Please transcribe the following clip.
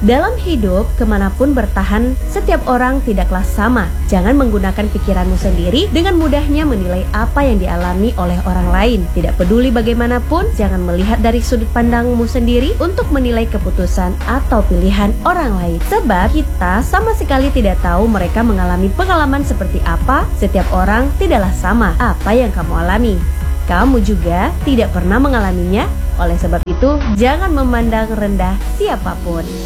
Dalam hidup, kemanapun bertahan, setiap orang tidaklah sama. Jangan menggunakan pikiranmu sendiri dengan mudahnya menilai apa yang dialami oleh orang lain. Tidak peduli bagaimanapun, jangan melihat dari sudut pandangmu sendiri untuk menilai keputusan atau pilihan orang lain. Sebab kita sama sekali tidak tahu mereka mengalami pengalaman seperti apa. Setiap orang tidaklah sama apa yang kamu alami. Kamu juga tidak pernah mengalaminya. Oleh sebab itu, jangan memandang rendah siapapun.